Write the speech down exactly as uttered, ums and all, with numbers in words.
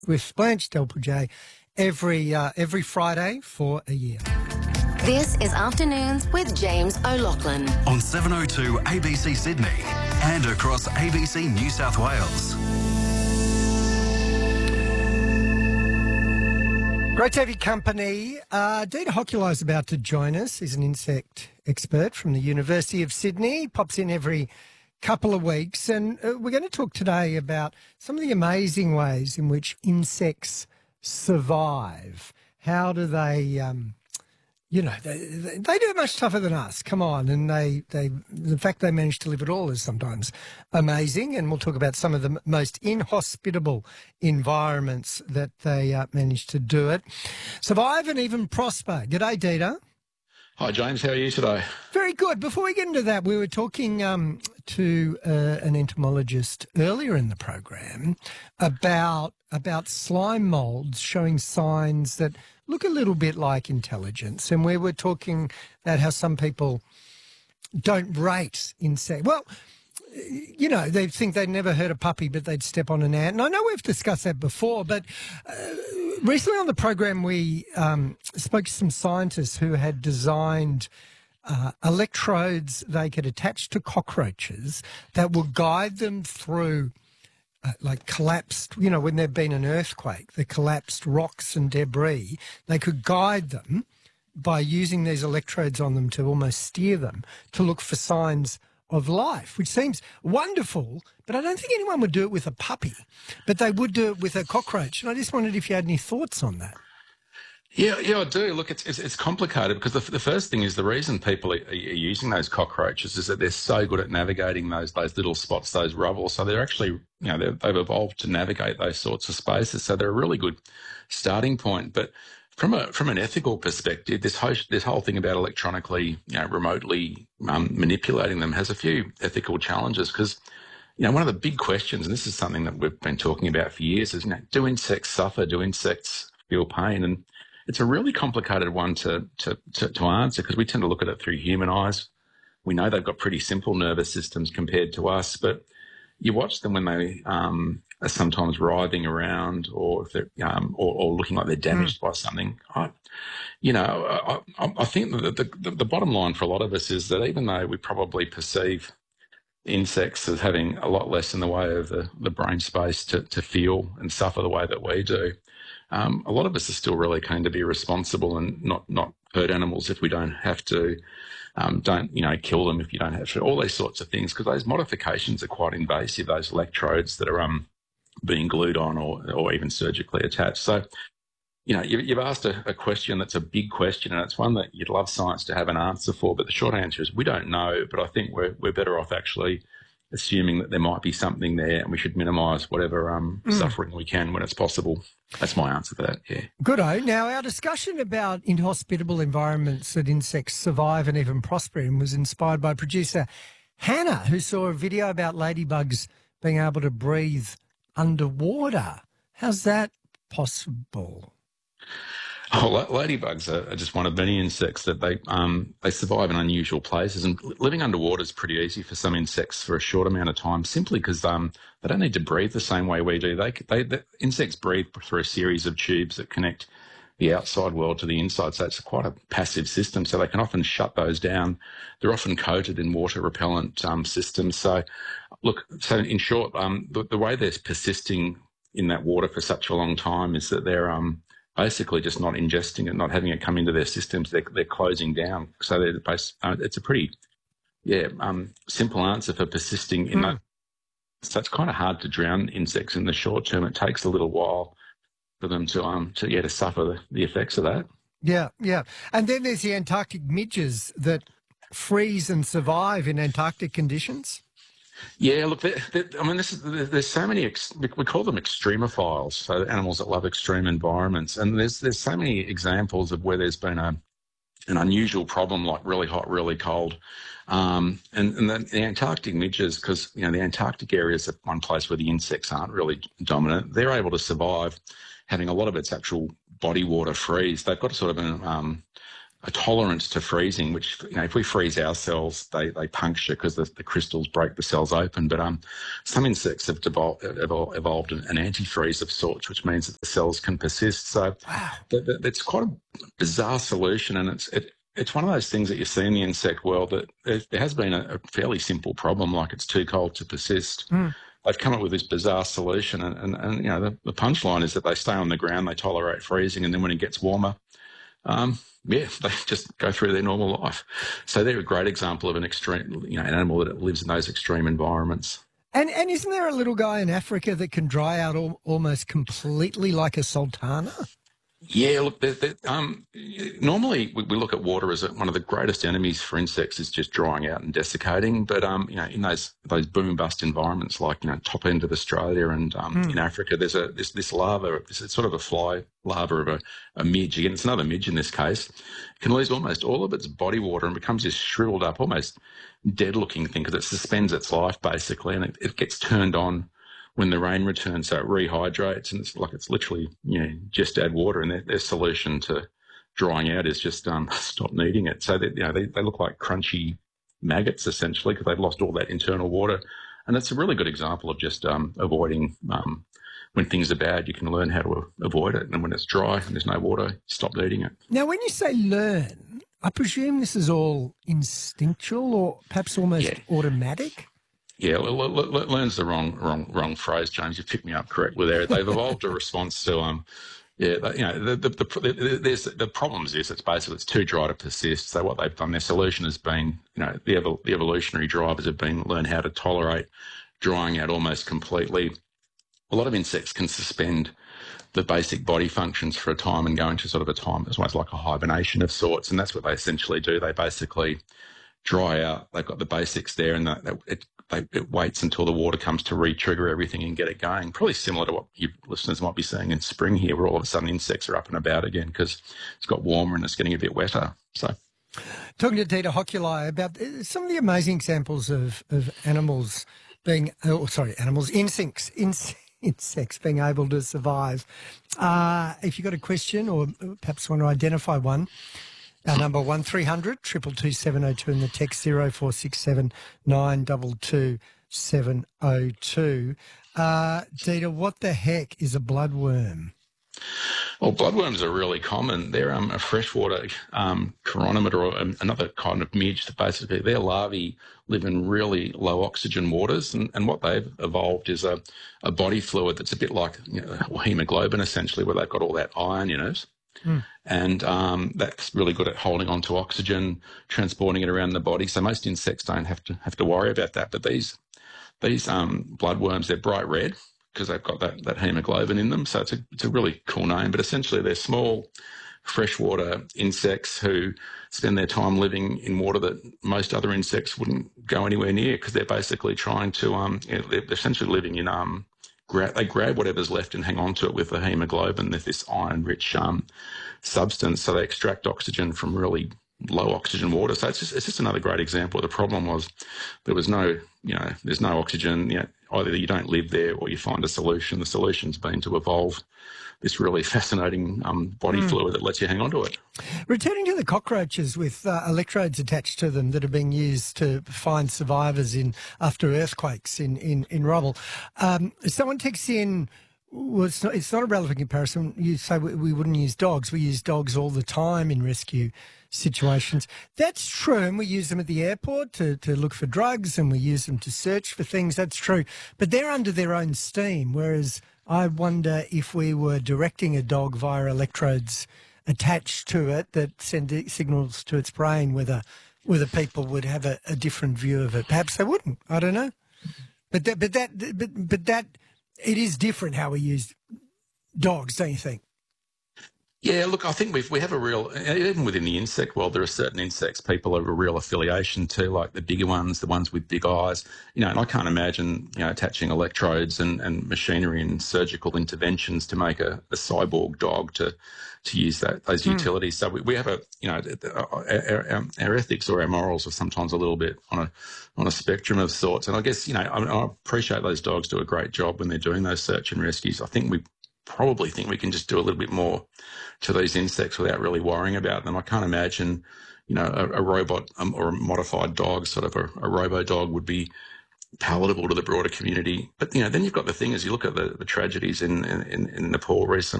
with Blanche Delpouget every uh, every Friday for a year. This is Afternoons with James O'Loughlin on seven oh two A B C Sydney and across A B C New South Wales. Great to have your company. Uh, Dita Hoculi is about to join us. He's an insect expert from the University of Sydney. Pops in every couple of weeks, and uh, we're going to talk today about some of the amazing ways in which insects survive. How do they, um, you know, they, they do it much tougher than us. Come on, and they, they, the fact they manage to live at all is sometimes amazing. And we'll talk about some of the most inhospitable environments that they uh, manage to do it, survive, and even prosper. G'day, Dita. Hi, James. How are you today? Very good. Before we get into that, we were talking um, to uh, an entomologist earlier in the program about about slime moulds showing signs that look a little bit like intelligence, and we were talking about how some people don't rate insects. Well, you know, they think they'd never hurt a puppy, but they'd step on an ant. And I know we've discussed that before, but uh, recently on the program we um, spoke to some scientists who had designed uh, electrodes they could attach to cockroaches that will guide them through uh, like collapsed, you know, when there'd been an earthquake, the collapsed rocks and debris. They could guide them by using these electrodes on them to almost steer them to look for signs of life, which seems wonderful, but I don't think anyone would do it with a puppy, but they would do it with a cockroach. And I just wondered if you had any thoughts on that. Yeah, yeah, I do. Look, it's it's, it's complicated because the, the first thing is the reason people are, are using those cockroaches is that they're so good at navigating those those little spots, those rubbles. So they're actually, you know, they've evolved to navigate those sorts of spaces. So they're a really good starting point. But From a from an ethical perspective, this whole this whole thing about electronically, you know, remotely um, manipulating them has a few ethical challenges because, you know, one of the big questions, and this is something that we've been talking about for years, is, you know, do insects suffer? Do insects feel pain? And it's a really complicated one to to to, to answer because we tend to look at it through human eyes. We know they've got pretty simple nervous systems compared to us, but you watch them when they um, are sometimes writhing around, or if they're um, or, or looking like they're damaged mm. by something. I, you know, I, I think that the, the, the bottom line for a lot of us is that even though we probably perceive insects as having a lot less in the way of the, the brain space to, to feel and suffer the way that we do, um, a lot of us are still really keen to be responsible and not not hurt animals if we don't have to. Um, don't, you know, kill them if you don't have to, all these sorts of things, because those modifications are quite invasive, those electrodes that are um, being glued on or, or even surgically attached. So, you know, you, you've asked a, a question that's a big question, and it's one that you'd love science to have an answer for, but the short answer is we don't know, but I think we're, we're better off actually assuming that there might be something there and we should minimise whatever um, mm. suffering we can when it's possible. That's my answer for that, yeah. Good-o. Now, our discussion about inhospitable environments that insects survive and even prosper in was inspired by producer Hannah, who saw a video about ladybugs being able to breathe underwater. How's that possible? Oh, ladybugs are just one of many insects that they um, they survive in unusual places, and living underwater is pretty easy for some insects for a short amount of time, simply because um, they don't need to breathe the same way we do. They, they the insects breathe through a series of tubes that connect the outside world to the inside, so it's quite a passive system. So they can often shut those down. They're often coated in water repellent um, systems. So, look, so in short, um, the, the way they're persisting in that water for such a long time is that they're um, basically just not ingesting it, not having it come into their systems. They're, they're closing down. So they're base, uh, it's a pretty, yeah, um, simple answer for persisting in mm. that. So it's kind of hard to drown insects in the short term. It takes a little while for them to um to yeah to suffer the, the effects of that. Yeah, yeah. And then there's the Antarctic midges that freeze and survive in Antarctic conditions. Yeah, look, they're, they're, I mean, this is, there's so many, ex, we call them extremophiles, so animals that love extreme environments. And there's there's so many examples of where there's been a an unusual problem like really hot, really cold. Um, and and the, the Antarctic midges, because, you know, the Antarctic area is one place where the insects aren't really dominant. They're able to survive having a lot of its actual body water freeze. They've got sort of an, um, a tolerance to freezing, which, you know, if we freeze our cells, they, they puncture because the, the crystals break the cells open. But um, some insects have devolved, evolved an antifreeze of sorts, which means that the cells can persist. So Wow. that, that, it's quite a bizarre solution, and it's it, it's one of those things that you see in the insect world that there, there has been a, a fairly simple problem, like it's too cold to persist. Mm. They've come up with this bizarre solution, and, and, and you know the, the punchline is that they stay on the ground, they tolerate freezing, and then when it gets warmer, um, yeah, they just go through their normal life. So they're a great example of an extreme, you know, an animal that lives in those extreme environments. And and isn't there a little guy in Africa that can dry out al- almost completely like a sultana? Yeah, look, they're, they're, um, normally we, we look at water as a, one of the greatest enemies for insects is just drying out and desiccating. But um, you know, in those those boom bust environments, like you know, top end of Australia and um, mm. in Africa, there's a this this larva, this it's sort of a fly larva of a, a midge. Again, it's another midge in this case. It can lose almost all of its body water and becomes this shriveled up, almost dead-looking thing because it suspends its life basically, and it, it gets turned on when the rain returns, so it rehydrates, and it's like it's literally, you know, just add water, and their, their solution to drying out is just um, stop needing it. So, that, you know, they, they look like crunchy maggots, essentially, because they've lost all that internal water. And it's a really good example of just um, avoiding, um, when things are bad, you can learn how to avoid it. And when it's dry and there's no water, stop needing it. Now, when you say learn, I presume this is all instinctual or perhaps almost Yeah. automatic? Yeah, well, learn's the wrong, wrong, wrong phrase, James. You picked me up correctly there. They've evolved a response to, um, yeah, you know, the the, the, the, there's, the problem is this: it's basically it's too dry to persist. So what they've done, their solution has been, you know, the evol- the evolutionary drivers have been learn how to tolerate drying out almost completely. A lot of insects can suspend the basic body functions for a time and go into sort of a time, it's almost like a hibernation of sorts, and that's what they essentially do. They basically dry out. They've got the basics there, and that, that it, they, it waits until the water comes to re-trigger everything and get it going. Probably similar to what you listeners might be seeing in spring here, where all of a sudden insects are up and about again because it's got warmer and it's getting a bit wetter. So, talking to Dieter Hokulai about some of the amazing examples of, of animals being, oh, sorry, animals, insects, insects. insects being able to survive. Uh, if you've got a question or perhaps want to identify one, our number one three hundred, two two two, seven oh two and the text zero four six seven, nine two two, seven oh two. Uh, Dieter, what the heck is a bloodworm? Well, bloodworms are really common. They're um, a freshwater um, chironomid, or um, another kind of midge that basically their larvae live in really low oxygen waters. And, and what they've evolved is a, a body fluid that's a bit like, you know, hemoglobin, essentially, where they've got all that iron in it. Mm. And um, that's really good at holding on to oxygen, transporting it around the body. So most insects don't have to have to worry about that. But these these um, bloodworms, they're bright red, because they've got that, that hemoglobin in them. So it's a, it's a really cool name. But essentially they're small freshwater insects who spend their time living in water that most other insects wouldn't go anywhere near, because they're basically trying to, um, you know, they're essentially living in, um, gra- they grab whatever's left and hang on to it with the hemoglobin. There's this iron-rich um, substance. So they extract oxygen from really low oxygen water. So it's just, it's just another great example. The problem was there was no, you know, there's no oxygen. You know, either you don't live there or you find a solution. The solution's been to evolve this really fascinating um, body mm. fluid that lets you hang on to it. Returning to the cockroaches with uh, electrodes attached to them that are being used to find survivors in after earthquakes in, in, in rubble. Um, someone texts in, well, it's not, it's not a relevant comparison. You say we, we wouldn't use dogs. We use dogs all the time in rescue situations. That's true, and we use them at the airport to, to look for drugs, and we use them to search for things. That's true. But they're under their own steam, whereas I wonder if we were directing a dog via electrodes attached to it that send signals to its brain, whether whether people would have a, a different view of it. Perhaps they wouldn't. I don't know. But that, but that, but, but that, it is different how we use dogs, don't you think? Yeah, look, I think we've, we have a real, even within the insect world, there are certain insects people have a real affiliation to, like the bigger ones, the ones with big eyes. You know, and I can't imagine, you know, attaching electrodes and, and machinery and surgical interventions to make a, a cyborg dog to to use that those mm. utilities. So we, we have a, you know, our, our, our ethics or our morals are sometimes a little bit on a on a spectrum of sorts. And I guess, you know, I, I appreciate those dogs do a great job when they're doing those search and rescues. I think we probably think we can just do a little bit more to these insects without really worrying about them. I can't imagine, you know, a, a robot um, or a modified dog, sort of a, a robo dog, would be palatable to the broader community. But, you know, then you've got the thing as you look at the, the tragedies in, in, in Nepal recently.